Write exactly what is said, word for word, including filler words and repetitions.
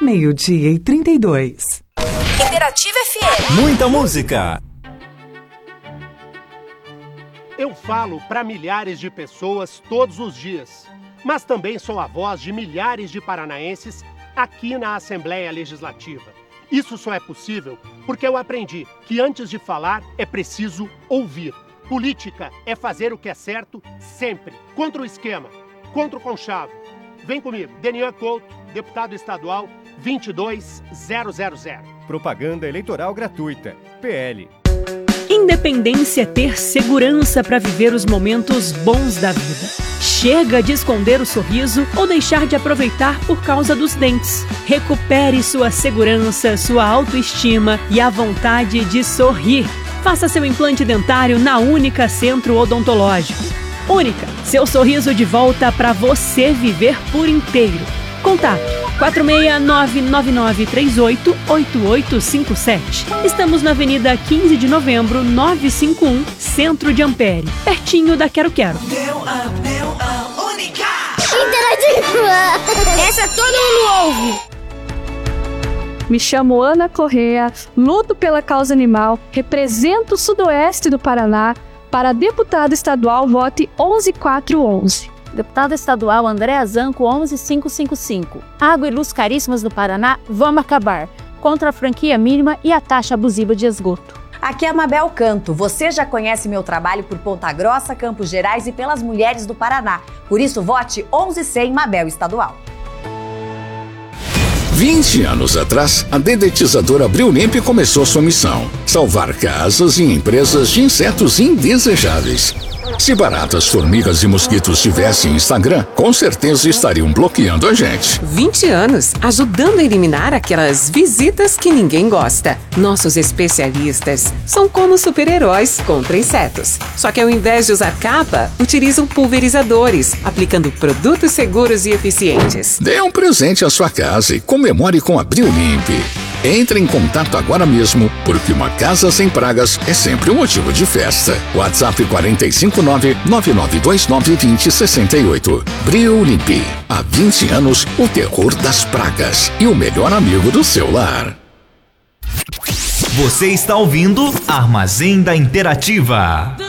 meio-dia e trinta e dois. Interativa F M. Muita música. Eu falo para milhares de pessoas todos os dias, mas também sou a voz de milhares de paranaenses aqui na Assembleia Legislativa. Isso só é possível porque eu aprendi que antes de falar é preciso ouvir. Política é fazer o que é certo sempre, contra o esquema, contra o conchavo. Vem comigo, Denian Couto, deputado estadual vinte e dois mil. Propaganda eleitoral gratuita, P L. Independência é ter segurança para viver os momentos bons da vida. Chega de esconder o sorriso ou deixar de aproveitar por causa dos dentes. Recupere sua segurança, sua autoestima e a vontade de sorrir. Faça seu implante dentário na Única Centro Odontológico. Única, seu sorriso de volta para você viver por inteiro. Contato quatro seis nove nove nove três oito oito oito cinco sete. Estamos na Avenida quinze de Novembro, novecentos e cinquenta e um, Centro de Ampere, pertinho da Quero Quero. Meu a, meu a, Única! Interativa! Essa todo mundo ouve! Me chamo Ana Correa, luto pela causa animal, represento o sudoeste do Paraná. Para deputado estadual, vote onze quatro onze. Deputado estadual Andréa Zanco, onze mil quinhentos e cinquenta e cinco. Água e luz caríssimas do Paraná, vamos acabar. Contra a franquia mínima e a taxa abusiva de esgoto. Aqui é a Mabel Canto. Você já conhece meu trabalho por Ponta Grossa, Campos Gerais e pelas mulheres do Paraná. Por isso, vote onze cem Mabel Estadual. vinte anos atrás, a dedetizadora Brillimp começou sua missão: salvar casas e empresas de insetos indesejáveis. Se baratas, formigas e mosquitos tivessem Instagram, com certeza estariam bloqueando a gente. vinte anos ajudando a eliminar aquelas visitas que ninguém gosta. Nossos especialistas são como super-heróis contra insetos. Só que ao invés de usar capa, utilizam pulverizadores, aplicando produtos seguros e eficientes. Dê um presente à sua casa e comemore com a Brillimp. Entre em contato agora mesmo, porque uma casa sem pragas é sempre um motivo de festa. WhatsApp quatro cinco nove nove nove dois nove dois zero seis oito. Brillimp. Há vinte anos, o terror das pragas e o melhor amigo do seu lar. Você está ouvindo Armazém da Interativa.